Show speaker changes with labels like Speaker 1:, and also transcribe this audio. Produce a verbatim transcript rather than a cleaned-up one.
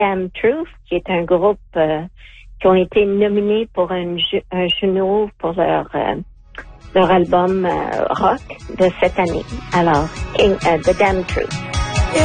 Speaker 1: Damn Truth, qui est un groupe euh, qui ont été nominés pour un, ju- un Juno pour leur euh, leur album euh, rock de cette année. Alors, King, uh, The Damn Truth.